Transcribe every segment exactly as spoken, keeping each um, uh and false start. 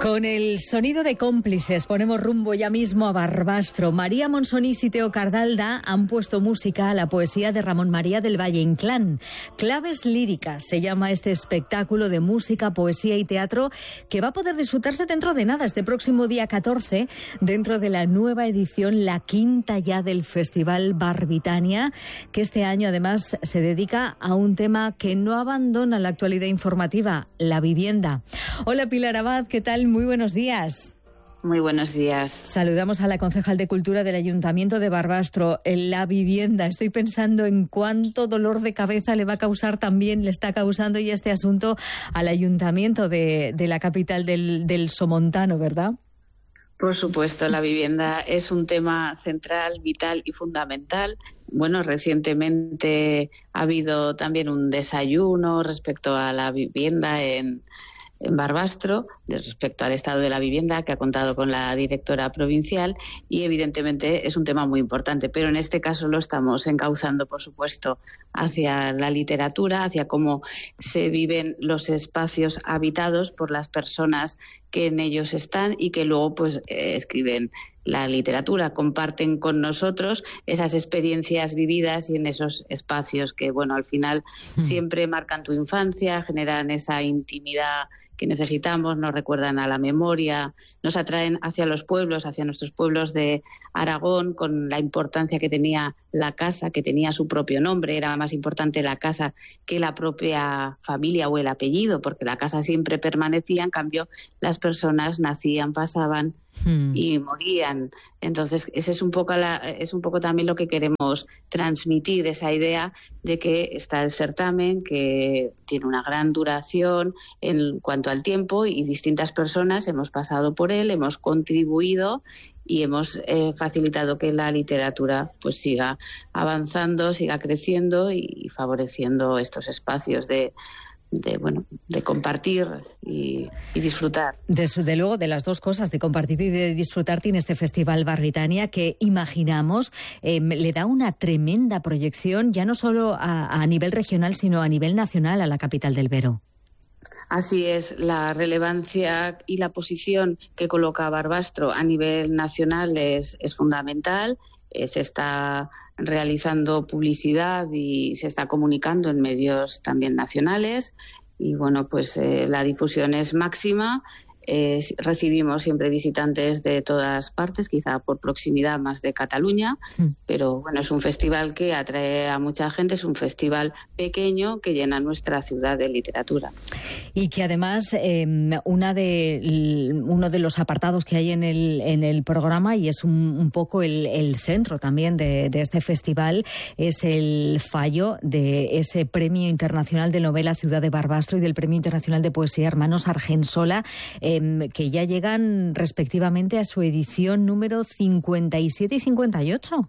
Con el sonido de Cómplices ponemos rumbo ya mismo a Barbastro. María Monsonís y Teo Cardalda han puesto música a la poesía de Ramón María del Valle Inclán. Claves líricas se llama este espectáculo de música, poesía y teatro que va a poder disfrutarse dentro de nada, este próximo día catorce, dentro de la nueva edición, la quinta ya del Festival Barbitania, que este año además se dedica a un tema que no abandona la actualidad informativa, la vivienda. Hola Pilar Abad, ¿qué tal? Muy buenos días. Muy buenos días. Saludamos a la concejal de Cultura del Ayuntamiento de Barbastro. En la vivienda, estoy pensando en cuánto dolor de cabeza le va a causar también, le está causando y este asunto al Ayuntamiento de, de la capital del, del Somontano, ¿verdad? Por supuesto, la vivienda es un tema central, vital y fundamental. Bueno, recientemente ha habido también un desayuno respecto a la vivienda en en Barbastro, respecto al estado de la vivienda, que ha contado con la directora provincial, y evidentemente es un tema muy importante, pero en este caso lo estamos encauzando, por supuesto, hacia la literatura, hacia cómo se viven los espacios habitados por las personas que en ellos están y que luego pues eh, escriben la literatura, comparten con nosotros esas experiencias vividas y en esos espacios que, bueno, al final mm. siempre marcan tu infancia, generan esa intimidad que necesitamos, nos recuerdan a la memoria, nos atraen hacia los pueblos, hacia nuestros pueblos de Aragón, con la importancia que tenía la casa, que tenía su propio nombre, era más importante la casa que la propia familia o el apellido, porque la casa siempre permanecía, en cambio las personas nacían, pasaban hmm. y morían. Entonces ese es un poco la, es un poco también lo que queremos transmitir, esa idea de que está el certamen, que tiene una gran duración en cuanto al tiempo y distintas personas hemos pasado por él, hemos contribuido y hemos eh, facilitado que la literatura pues siga avanzando, siga creciendo y favoreciendo estos espacios de de bueno de compartir y, y disfrutar. Desde luego, de las dos cosas, de compartir y de disfrutar, tiene este Festival Barbitania que imaginamos eh, le da una tremenda proyección, ya no solo a, a nivel regional, sino a nivel nacional a la capital del Vero. Así es, la relevancia y la posición que coloca Barbastro a nivel nacional es, es fundamental. Eh, se está realizando publicidad y se está comunicando en medios también nacionales y bueno, pues eh, la difusión es máxima. Eh, recibimos siempre visitantes de todas partes, quizá por proximidad más de Cataluña, mm. pero bueno, es un festival que atrae a mucha gente, es un festival pequeño que llena nuestra ciudad de literatura. Y que además eh, una de, uno de los apartados que hay en el, en el programa, y es un, un poco el, el centro también de, de este festival, es el fallo de ese Premio Internacional de Novela Ciudad de Barbastro y del Premio Internacional de Poesía Hermanos Argensola, eh, que ya llegan respectivamente a su edición número cincuenta y siete y cincuenta y ocho.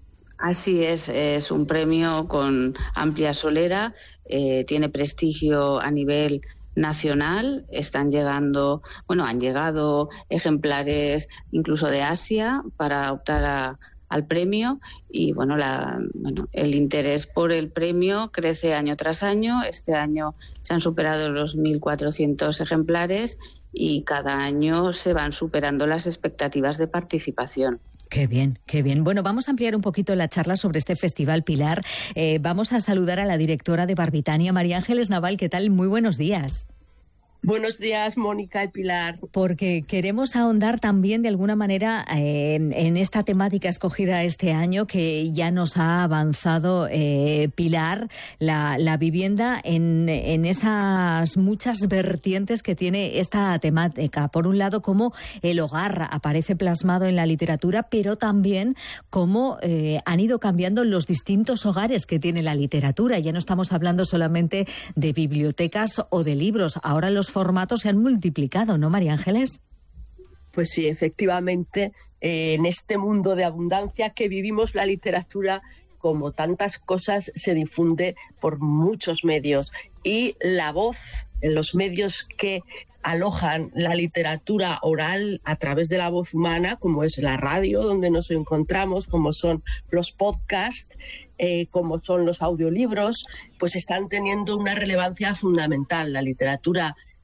Así es, es un premio con amplia solera, eh, tiene prestigio a nivel nacional, están llegando, bueno, han llegado ejemplares incluso de Asia para optar a al premio y bueno, la, bueno, el interés por el premio crece año tras año. Este año se han superado los mil cuatrocientos ejemplares y cada año se van superando las expectativas de participación. Qué bien, qué bien. Bueno, vamos a ampliar un poquito la charla sobre este festival, Pilar. Eh, vamos a saludar a la directora de Barbitania, María Ángeles Naval. ¿Qué tal? Muy buenos días. Buenos días, Mónica y Pilar. Porque queremos ahondar también de alguna manera eh, en esta temática escogida este año que ya nos ha avanzado eh, Pilar, la, la vivienda en, en esas muchas vertientes que tiene esta temática. Por un lado, cómo el hogar aparece plasmado en la literatura, pero también cómo eh, han ido cambiando los distintos hogares que tiene la literatura. Ya no estamos hablando solamente de bibliotecas o de libros. Ahora los formatos se han multiplicado, ¿no, María Ángeles? Pues sí, efectivamente, eh, en este mundo de abundancia que vivimos, la literatura, como tantas cosas, se difunde por muchos medios y la voz en los medios que alojan la literatura oral a través de la voz humana, como es la radio, donde nos encontramos, como son los podcasts, eh, como son los audiolibros, pues están teniendo una relevancia fundamental. La literatura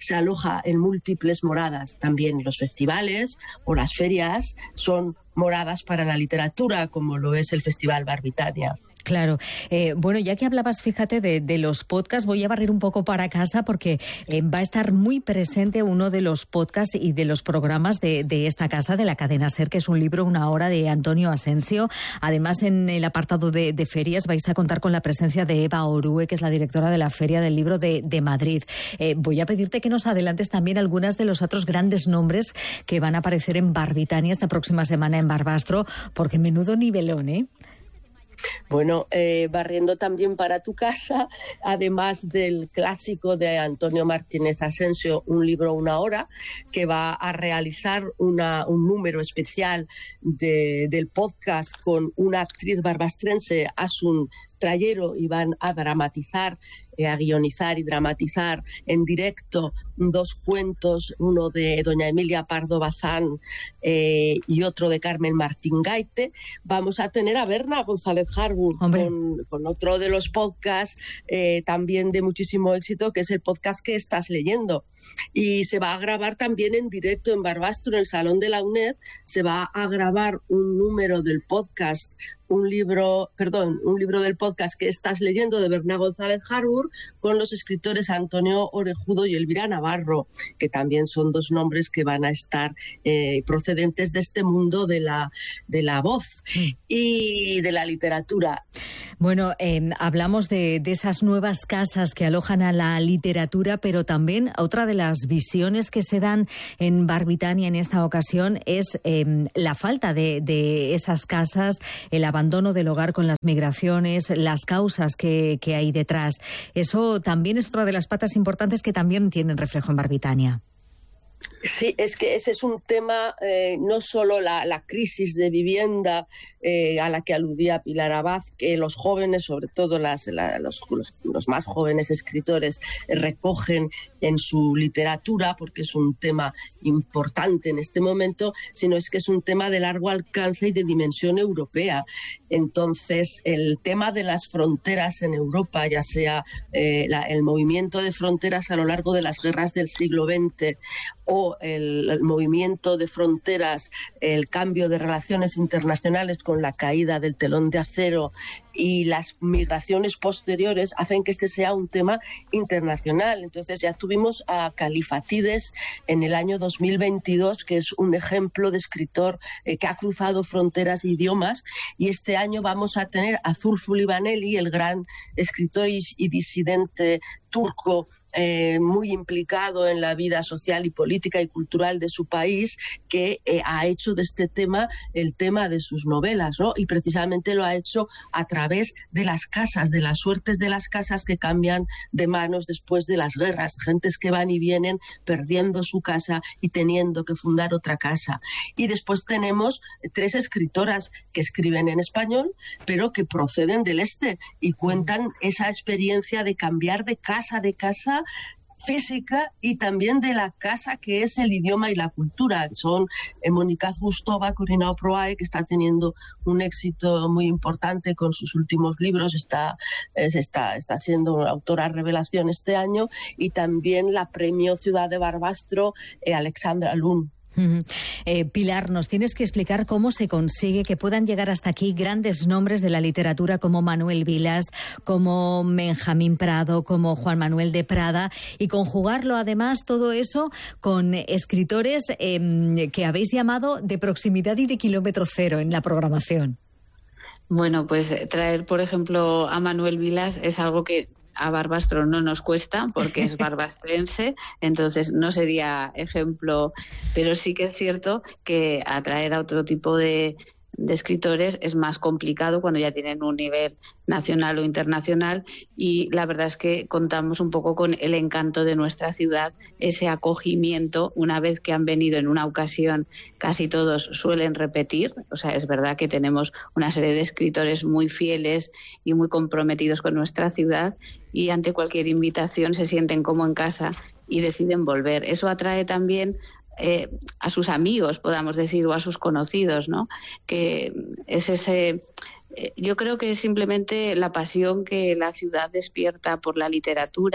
se aloja en múltiples moradas. También los festivales o las ferias son moradas para la literatura, como lo es el Festival Barbitania. Claro. Eh, bueno, ya que hablabas, fíjate, de, de los podcasts, voy a barrer un poco para casa porque eh, va a estar muy presente uno de los podcasts y de los programas de, de esta casa, de la cadena SER, que es un libro, una hora, de Antonio Asensio. Además, en el apartado de, de ferias vais a contar con la presencia de Eva Orue, que es la directora de la Feria del Libro de, de Madrid. Eh, voy a pedirte que nos adelantes también algunas de los otros grandes nombres que van a aparecer en Barbitania esta próxima semana en Barbastro, porque menudo nivelón, ¿eh? Bueno, eh, barriendo también para tu casa, además del clásico de Antonio Martínez Asensio, Un libro, una hora, que va a realizar una, un número especial de, del podcast con una actriz barbastrense, Asun Trayero, y van a dramatizar, eh, a guionizar y dramatizar en directo dos cuentos, uno de doña Emilia Pardo Bazán eh, y otro de Carmen Martín Gaite. Vamos a tener a Berna González Harbour con, con otro de los podcasts eh, también de muchísimo éxito, que es el podcast que estás leyendo. Y se va a grabar también en directo en Barbastro, en el Salón de la UNED. Se va a grabar un número del podcast, un libro, perdón, un libro del podcast que estás leyendo de Berna González Harbour, con los escritores Antonio Orejudo y Elvira Navarro, que también son dos nombres que van a estar eh, procedentes de este mundo de la, de la voz y de la literatura. Bueno, eh, hablamos de, de esas nuevas casas que alojan a la literatura, pero también otra de las visiones que se dan en Barbitania en esta ocasión es eh, la falta de, de esas casas, el abandono del hogar con las migraciones, las causas que, que hay detrás. Eso también es otra de las patas importantes que también tienen reflejo en Barbitania. Sí, es que ese es un tema, eh, no solo la, la crisis de vivienda eh, a la que aludía Pilar Abad, que los jóvenes, sobre todo las, la, los, los, los más jóvenes escritores, eh, recogen en su literatura, porque es un tema importante en este momento, sino es que es un tema de largo alcance y de dimensión europea. Entonces, el tema de las fronteras en Europa, ya sea eh, la, el movimiento de fronteras a lo largo de las guerras del siglo veinte o el, el movimiento de fronteras, el cambio de relaciones internacionales con la caída del telón de acero y las migraciones posteriores, hacen que este sea un tema internacional. Entonces ya tuvimos a Califatides en el año dos mil veintidós, que es un ejemplo de escritor eh, que ha cruzado fronteras e idiomas, y este año vamos a tener a Zulfü Livaneli, el gran escritor y, y disidente turco, eh, muy implicado en la vida social y política y cultural de su país, que eh, ha hecho de este tema el tema de sus novelas, ¿no? Y precisamente lo ha hecho a través de las casas, de las suertes de las casas que cambian de manos después de las guerras, gentes que van y vienen perdiendo su casa y teniendo que fundar otra casa. Y después tenemos tres escritoras que escriben en español, pero que proceden del este y cuentan esa experiencia de cambiar de casa de casa física y también de la casa que es el idioma y la cultura. Son eh, Mónica Gustova, Corina Oproae, que está teniendo un éxito muy importante con sus últimos libros, está, eh, está, está siendo una autora revelación este año, y también la premio Ciudad de Barbastro, eh, Alexandra Lund. Uh-huh. Eh, Pilar, nos tienes que explicar cómo se consigue que puedan llegar hasta aquí grandes nombres de la literatura como Manuel Vilas, como Benjamín Prado, como Juan Manuel de Prada, y conjugarlo además todo eso con escritores eh, que habéis llamado de proximidad y de kilómetro cero en la programación. Bueno, pues traer, por ejemplo, a Manuel Vilas es algo que a Barbastro no nos cuesta porque es barbastrense, entonces no sería ejemplo, pero sí que es cierto que atraer a otro tipo de, de escritores es más complicado cuando ya tienen un nivel nacional o internacional, y la verdad es que contamos un poco con el encanto de nuestra ciudad, ese acogimiento. Una vez que han venido en una ocasión, casi todos suelen repetir, o sea, es verdad que tenemos una serie de escritores muy fieles y muy comprometidos con nuestra ciudad, y ante cualquier invitación se sienten como en casa y deciden volver. Eso atrae también Eh, a sus amigos, podamos decir, o a sus conocidos, ¿no? Que es ese, eh, yo creo que es simplemente la pasión que la ciudad despierta por la literatura,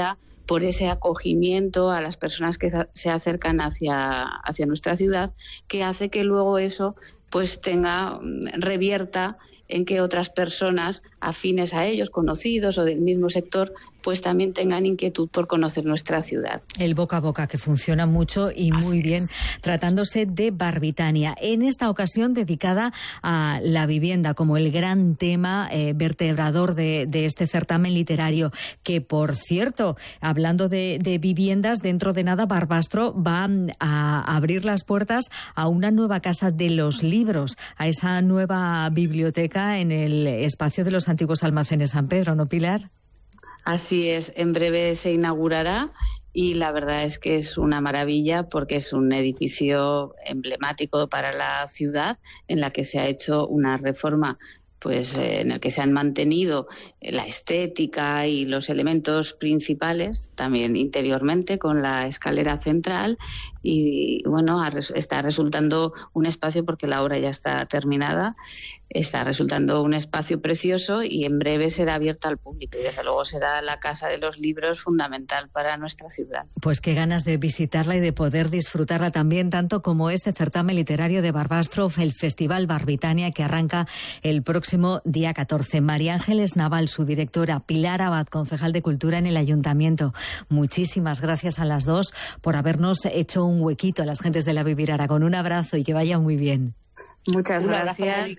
por ese acogimiento a las personas que se acercan hacia, hacia nuestra ciudad, que hace que luego eso pues tenga, revierta en que otras personas afines a ellos, conocidos o del mismo sector, pues también tengan inquietud por conocer nuestra ciudad. El boca a boca, que funciona mucho y Así muy bien, es. tratándose de Barbitania. En esta ocasión dedicada a la vivienda como el gran tema eh, vertebrador de, de este certamen literario, que, por cierto, hablando de, de viviendas, dentro de nada Barbastro va a abrir las puertas a una nueva casa de los libros, a esa nueva biblioteca en el espacio de los antiguos almacenes San Pedro, ¿no, Pilar? Así es, en breve se inaugurará y la verdad es que es una maravilla porque es un edificio emblemático para la ciudad en la que se ha hecho una reforma pues eh, en el que se han mantenido la estética y los elementos principales, también interiormente con la escalera central y bueno, está resultando un espacio, porque la obra ya está terminada, está resultando un espacio precioso y en breve será abierta al público y desde luego será la Casa de los Libros fundamental para nuestra ciudad. Pues qué ganas de visitarla y de poder disfrutarla también, tanto como este certamen literario de Barbastro, el Festival Barbitania, que arranca el próximo día catorce. María Ángeles Naval, su directora, Pilar Abad, concejal de Cultura en el Ayuntamiento. Muchísimas gracias a las dos por habernos hecho un huequito a las gentes de la Vivir Aragón. Un abrazo y que vaya muy bien. Muchas Un gracias.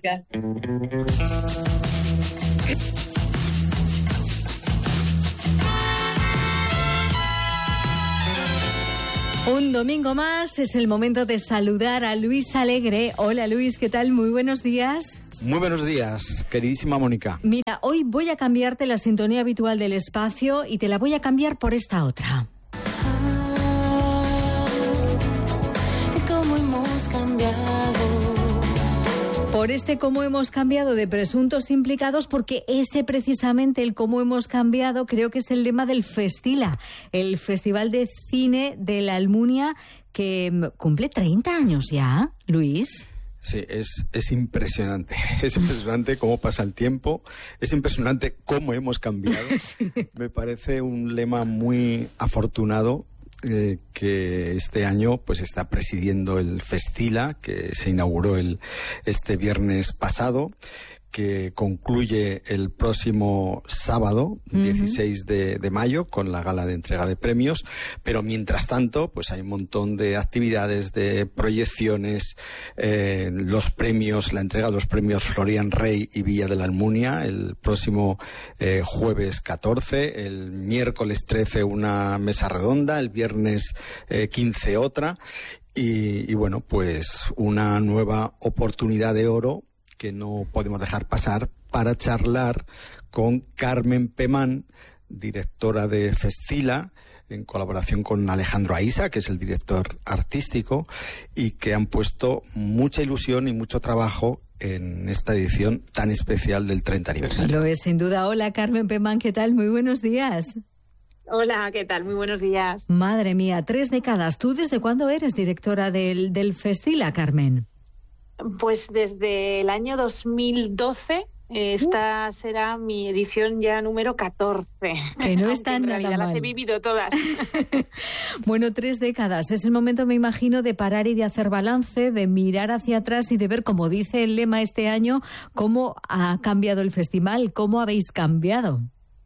Un domingo más, es el momento de saludar a Luis Alegre. Hola Luis, ¿qué tal? Muy buenos días. Muy buenos días, queridísima Mónica. Mira, hoy voy a cambiarte la sintonía habitual del espacio y te la voy a cambiar por esta otra. ¿Cómo hemos cambiado? Por este cómo hemos cambiado de presuntos implicados, porque ese precisamente, el cómo hemos cambiado, creo que es el lema del Festila, el Festival de Cine de la Almunia, que cumple treinta años ya, Luis. Sí, es, es impresionante, es impresionante cómo pasa el tiempo, es impresionante cómo hemos cambiado. Sí. Me parece un lema muy afortunado. Eh, que este año pues está presidiendo el Festila, que se inauguró el este viernes pasado, que concluye el próximo sábado, uh-huh. dieciséis de mayo, con la gala de entrega de premios, pero mientras tanto pues hay un montón de actividades, de proyecciones, eh, los premios, la entrega de los premios Florian Rey y Villa de la Almunia el próximo eh, jueves catorce, el miércoles trece una mesa redonda, el viernes eh, quince otra y, y bueno, pues una nueva oportunidad de oro que no podemos dejar pasar para charlar con Carmen Pemán, directora de Festila, en colaboración con Alejandro Aisa, que es el director artístico, y que han puesto mucha ilusión y mucho trabajo en esta edición tan especial del treinta aniversario. Lo es, sin duda. Hola, Carmen Pemán, ¿qué tal? Muy buenos días. Hola, ¿qué tal? Muy buenos días. Madre mía, tres décadas. ¿Tú desde cuándo eres directora del, del Festila, Carmen? Pues desde el año dos mil doce, esta será mi edición ya número catorce. Que no está en nada realidad mal. Las he vivido todas. Bueno, tres décadas. Es el momento, me imagino, de parar y de hacer balance, de mirar hacia atrás y de ver, como dice el lema este año, cómo ha cambiado el festival, cómo habéis cambiado.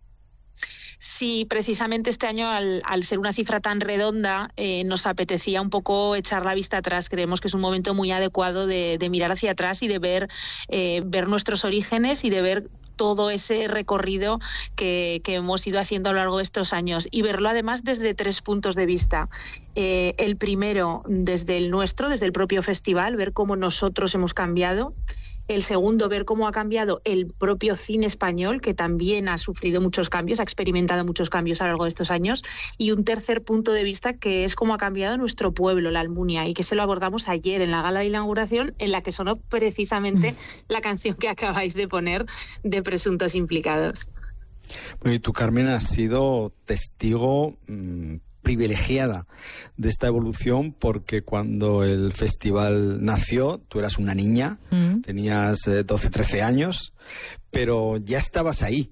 Sí, precisamente este año, al, al ser una cifra tan redonda, eh, nos apetecía un poco echar la vista atrás. Creemos que es un momento muy adecuado de, de mirar hacia atrás y de ver, eh, ver nuestros orígenes y de ver todo ese recorrido que, que hemos ido haciendo a lo largo de estos años y verlo además desde tres puntos de vista. Eh, el primero, desde el nuestro, desde el propio festival, ver cómo nosotros hemos cambiado. El segundo, ver cómo ha cambiado el propio cine español, que también ha sufrido muchos cambios, ha experimentado muchos cambios a lo largo de estos años. Y un tercer punto de vista, que es cómo ha cambiado nuestro pueblo, la Almunia, y que se lo abordamos ayer en la gala de inauguración, en la que sonó precisamente la canción que acabáis de poner de Presuntos Implicados. Bueno, y tú, Carmen, has sido testigo mmm, privilegiada de esta evolución, porque cuando el festival nació, tú eras una niña, mm. tenías eh, doce, trece años, pero ya estabas ahí,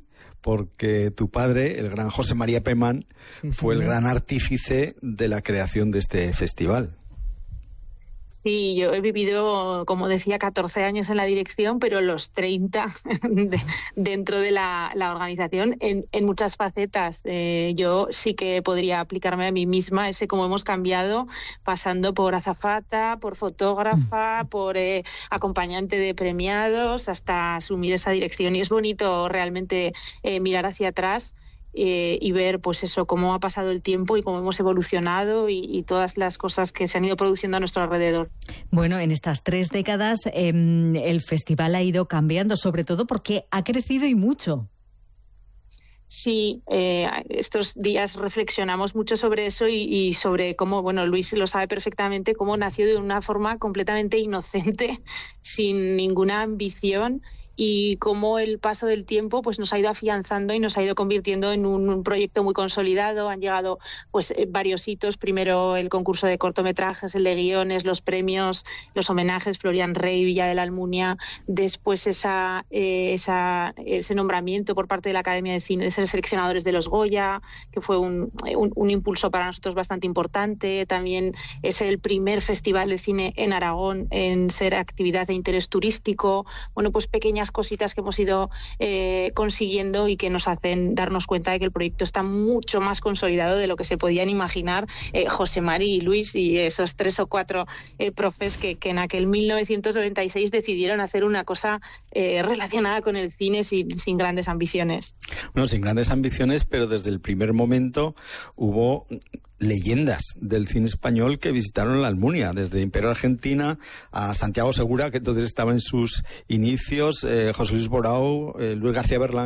porque tu padre, el gran José María Pemán, sí, fue sí, el gran artífice de la creación de este festival. Sí, yo he vivido, como decía, catorce años en la dirección, pero los treinta de, dentro de la, la organización en, en muchas facetas. Eh, yo sí que podría aplicarme a mí misma ese cómo hemos cambiado, pasando por azafata, por fotógrafa, por eh, acompañante de premiados, hasta asumir esa dirección. Y es bonito realmente eh, mirar hacia atrás. Eh, y ver pues eso, cómo ha pasado el tiempo y cómo hemos evolucionado y, y todas las cosas que se han ido produciendo a nuestro alrededor. Bueno, en estas tres décadas eh, el festival ha ido cambiando, sobre todo porque ha crecido y mucho. Sí, eh, estos días reflexionamos mucho sobre eso y, y sobre cómo, bueno, Luis lo sabe perfectamente, cómo nació de una forma completamente inocente, sin ninguna ambición, y cómo el paso del tiempo pues nos ha ido afianzando y nos ha ido convirtiendo en un, un proyecto muy consolidado. Han llegado pues varios hitos, primero el concurso de cortometrajes, el de guiones, los premios, los homenajes, Florian Rey, Villa de la Almunia, después esa, eh, esa ese nombramiento por parte de la Academia de Cine de ser seleccionadores de los Goya, que fue un, un, un impulso para nosotros bastante importante. También es el primer festival de cine en Aragón en ser actividad de interés turístico. Bueno, pues pequeñas cositas que hemos ido eh, consiguiendo y que nos hacen darnos cuenta de que el proyecto está mucho más consolidado de lo que se podían imaginar eh, José Mari y Luis y esos tres o cuatro eh, profes que, que en aquel mil novecientos noventa y seis decidieron hacer una cosa eh, relacionada con el cine sin, sin grandes ambiciones. Bueno, sin grandes ambiciones, pero desde el primer momento hubo leyendas del cine español que visitaron la Almunia, desde Imperio Argentina a Santiago Segura, que entonces estaba en sus inicios, eh, José Luis Borao, eh, Luis García Berlán.